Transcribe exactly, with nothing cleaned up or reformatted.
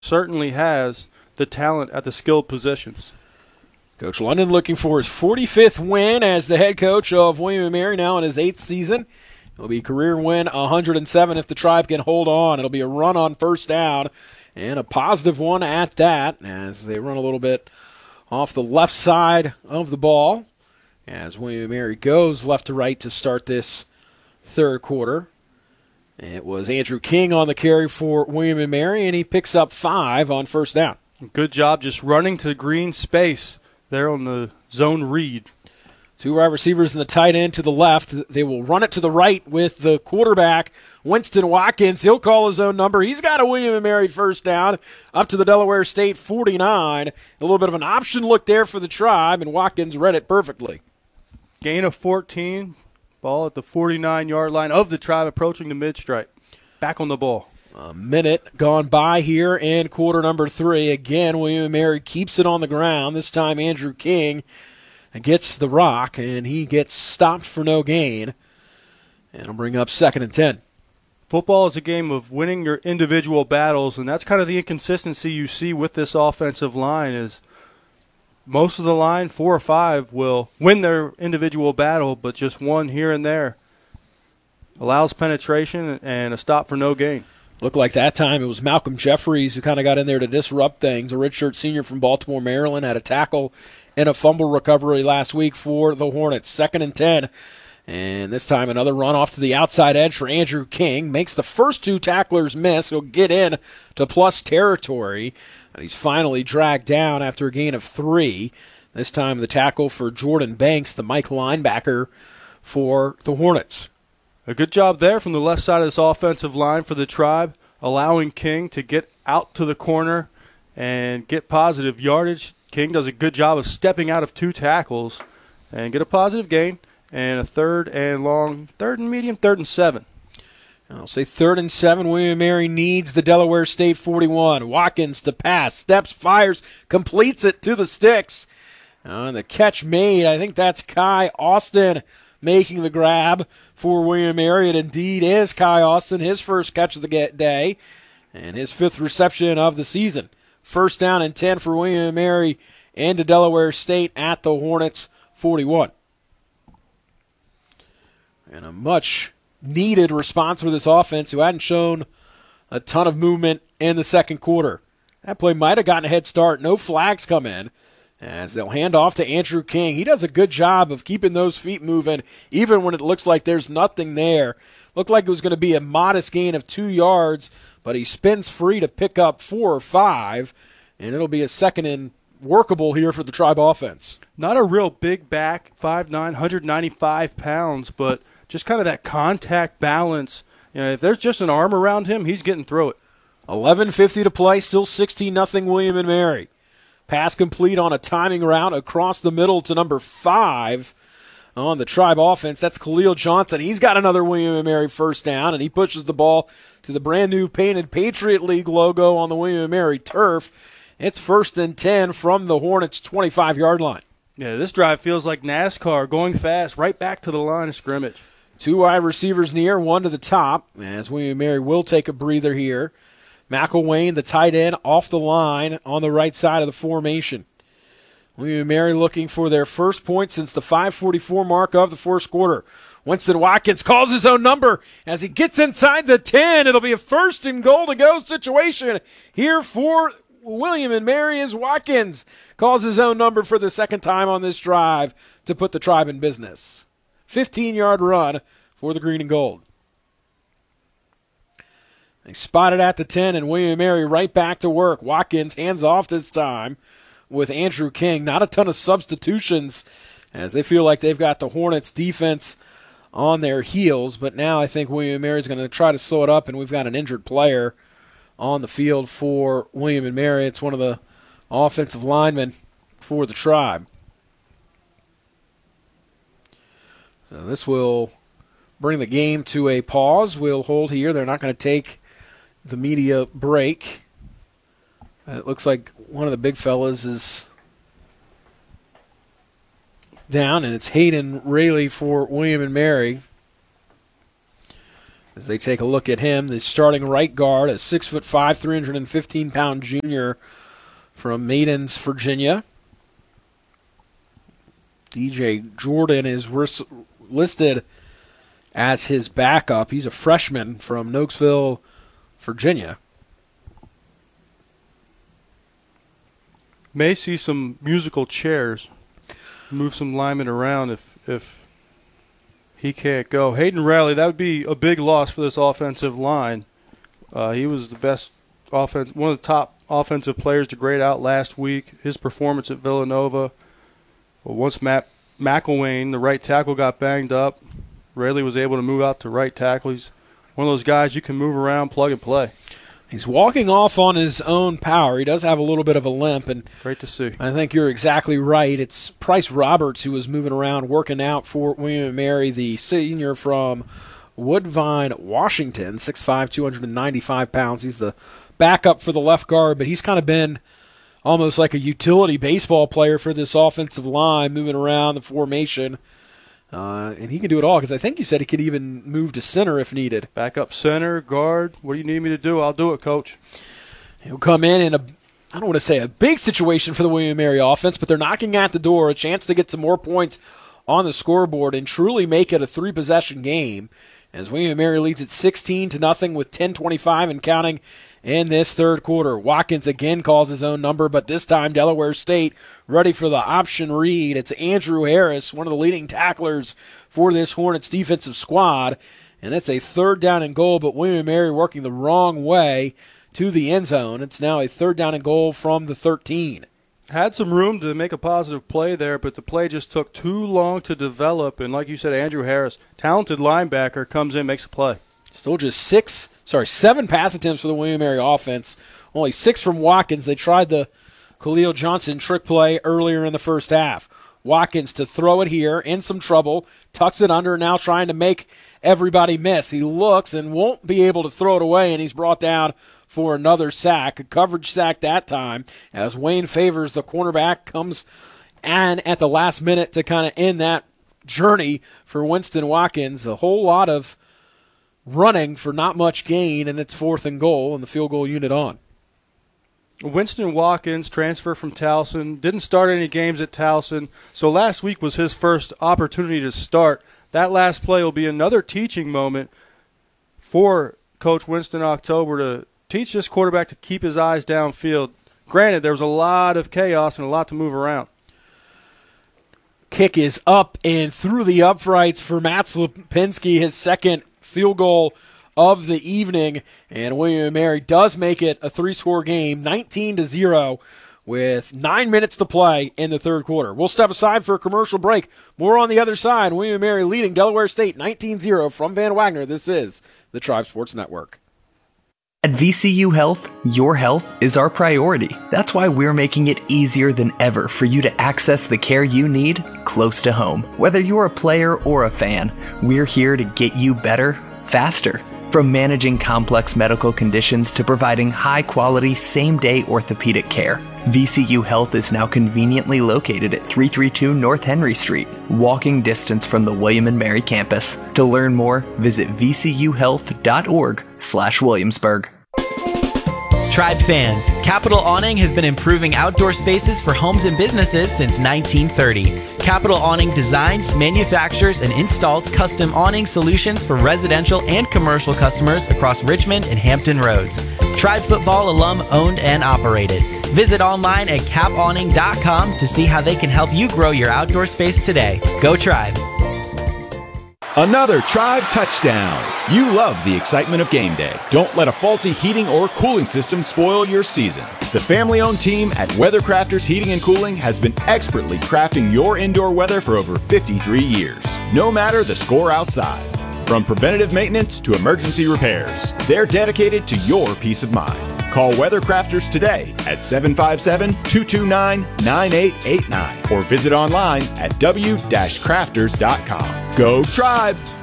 certainly has the talent at the skilled positions. Coach London looking for his forty-fifth win as the head coach of William and Mary, now in his eighth season. It'll be career win one hundred seven if the Tribe can hold on. It'll be a run on first down, and a positive one at that, as they run a little bit off the left side of the ball as William and Mary goes left to right to start this third quarter. It was Andrew King on the carry for William and Mary, and he picks up five on first down. Good job just running to green space there on the zone read. Two wide receivers and the tight end to the left. They will run it to the right with the quarterback, Winston Watkins. He'll call his own number. He's got a William and Mary first down up to the Delaware State forty-nine. A little bit of an option look there for the Tribe, and Watkins read it perfectly. Gain of fourteen. Ball at the forty-nine-yard line of the Tribe, approaching the mid-stripe. Back on the ball. A minute gone by here in quarter number three. Again, William and Mary keeps it on the ground. This time Andrew King gets the rock, and he gets stopped for no gain. And it'll bring up second and ten. Football is a game of winning your individual battles, and that's kind of the inconsistency you see with this offensive line is most of the line, four or five, will win their individual battle, but just one here and there allows penetration and a stop for no gain. Looked like that time it was Malcolm Jeffries who kind of got in there to disrupt things. A redshirt senior from Baltimore, Maryland, had a tackle and a fumble recovery last week for the Hornets. Second and ten. And this time another run off to the outside edge for Andrew King. Makes the first two tacklers miss. He'll get in to plus territory. And he's finally dragged down after a gain of three. This time the tackle for Jordan Banks, the Mike linebacker for the Hornets. A good job there from the left side of this offensive line for the Tribe, allowing King to get out to the corner and get positive yardage. King does a good job of stepping out of two tackles and get a positive gain, and a third and long, third and medium, third and seven. I'll say third and seven. William and Mary needs the Delaware State forty-one. Watkins to pass, steps, fires, completes it to the sticks. Uh, and the catch made, I think that's Kai Austin making the grab for William and Mary. It indeed is Kai Austin, his first catch of the day, and his fifth reception of the season. First down and ten for William and Mary into Delaware State at the Hornets forty-one. And a much needed response for this offense who hadn't shown a ton of movement in the second quarter. That play might have gotten a head start. No flags come in as they'll hand off to Andrew King. He does a good job of keeping those feet moving even when it looks like there's nothing there. Looked like it was going to be a modest gain of two yards, but he spins free to pick up four or five, and it'll be a second and workable here for the Tribe offense. Not a real big back, five nine, one hundred ninety-five pounds, but just kind of that contact balance. You know, if there's just an arm around him, he's getting through it. eleven fifty to play, still sixteen nothing William and Mary. Pass complete on a timing route across the middle to number five on the Tribe offense. That's Khalil Johnson. He's got another William and Mary first down, and he pushes the ball to the brand-new painted Patriot League logo on the William and Mary turf. It's first and ten from the Hornets' twenty-five-yard line. Yeah, this drive feels like NASCAR, going fast, right back to the line of scrimmage. Two wide receivers near, one to the top, as William and Mary will take a breather here. McElwain, the tight end, off the line on the right side of the formation. William and Mary looking for their first point since the five forty-four mark of the first quarter. Winston Watkins calls his own number as he gets inside the ten. It'll be a first and goal to go situation here for William and Mary as Watkins calls his own number for the second time on this drive to put the Tribe in business. fifteen-yard run for the green and gold. They spot it at the ten, and William and Mary right back to work. Watkins hands off this time with Andrew King. Not a ton of substitutions as they feel like they've got the Hornets defense on their heels, but now I think William and Mary is going to try to slow it up, and we've got an injured player on the field for William and Mary. It's one of the offensive linemen for the Tribe. So this will bring the game to a pause. We'll hold here. They're not going to take the media break. It looks like one of the big fellas is down, and it's Hayden Rayleigh for William and Mary. As they take a look at him, the starting right guard, a six foot five, three hundred fifteen pound junior from Maidens, Virginia. D J Jordan is ris- listed as his backup. He's a freshman from Nokesville, Virginia. May see some musical chairs. Move some linemen around if if he can't go. Hayden Raleigh, that would be a big loss for this offensive line. Uh, he was the best offense, one of the top offensive players to grade out last week. His performance at Villanova. Well, once Matt McElwain, the right tackle, got banged up, Raleigh was able to move out to right tackle. He's one of those guys you can move around, plug and play. He's walking off on his own power. He does have a little bit of a limp, and great to see. I think you're exactly right. It's Price Roberts who was moving around, working out for William and Mary, the senior from Woodvine, Washington, six five, two hundred ninety-five pounds. He's the backup for the left guard, but he's kind of been almost like a utility baseball player for this offensive line, moving around the formation. Uh, and he can do it all, because I think you said he could even move to center if needed. Backup center, guard. What do you need me to do? I'll do it, Coach. He'll come in in a, I don't want to say a big situation for the William and Mary offense, but they're knocking at the door, a chance to get some more points on the scoreboard and truly make it a three-possession game, as William and Mary leads at sixteen to nothing with ten twenty-five and counting in this third quarter. Watkins again calls his own number, but this time Delaware State ready for the option read. It's Andrew Harris, one of the leading tacklers for this Hornets defensive squad, and it's a third down and goal, but William and Mary working the wrong way to the end zone. It's now a third down and goal from the thirteen. Had some room to make a positive play there, but the play just took too long to develop, and like you said, Andrew Harris, talented linebacker, comes in, makes a play. Still just six, sorry, seven pass attempts for the William and Mary offense. Only six from Watkins. They tried the Khalil Johnson trick play earlier in the first half. Watkins to throw it here, in some trouble, tucks it under, now trying to make everybody miss. He looks and won't be able to throw it away, and he's brought down for another sack, a coverage sack that time, as Wayne Favors, the cornerback, comes and at the last minute to kind of end that journey for Winston Watkins. A whole lot of running for not much gain, and it's fourth and goal, and the field goal unit on. Winston Watkins, transfer from Towson, didn't start any games at Towson, so last week was his first opportunity to start. That last play will be another teaching moment for Coach Winston October to teach this quarterback to keep his eyes downfield. Granted, there was a lot of chaos and a lot to move around. Kick is up and through the uprights for Matt Lipinski, his second field goal of the evening, and William and Mary does make it a three-score game, nineteen to zero, with nine minutes to play in the third quarter. We'll step aside for a commercial break. More on the other side. William and Mary leading Delaware State nineteen zero from Van Wagner. This is the Tribe Sports Network. At V C U Health, your health is our priority. That's why we're making it easier than ever for you to access the care you need close to home. Whether you're a player or a fan, we're here to get you better, faster. From managing complex medical conditions to providing high-quality, same-day orthopedic care, V C U Health is now conveniently located at three thirty-two North Henry Street, walking distance from the William and Mary campus. To learn more, visit v c u health dot org slash Williamsburg. Tribe fans, Capital Awning has been improving outdoor spaces for homes and businesses since nineteen thirty. Capital Awning designs, manufactures, and installs custom awning solutions for residential and commercial customers across Richmond and Hampton Roads. Tribe football alum owned and operated. Visit online at cap awning dot com to see how they can help you grow your outdoor space today. Go Tribe! Another Tribe touchdown. You love the excitement of game day. Don't let a faulty heating or cooling system spoil your season. The family-owned team at Weathercrafters Heating and Cooling has been expertly crafting your indoor weather for over fifty-three years. No matter the score outside. From preventative maintenance to emergency repairs, they're dedicated to your peace of mind. Call Weathercrafters today at seven five seven, two two nine, nine eight eight nine or visit online at w dash crafters dot com. Go Tribe!